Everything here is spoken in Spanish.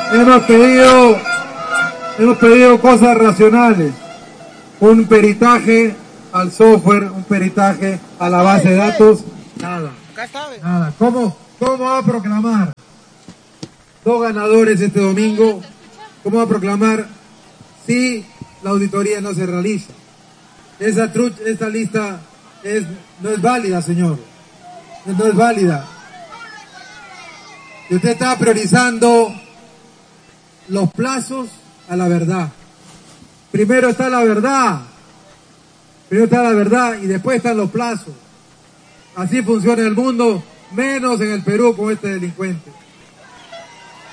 hemos pedido cosas racionales. Un peritaje al software, un peritaje a la base de datos. Nada. Nada. ¿Cómo va a proclamar 2 ganadores este domingo? ¿Cómo va a proclamar si la auditoría no se realiza? Esta lista no es válida, señor. No es válida. Y usted está priorizando los plazos a la verdad. Primero está la verdad y después están los plazos. Así funciona el mundo, menos en el Perú con este delincuente.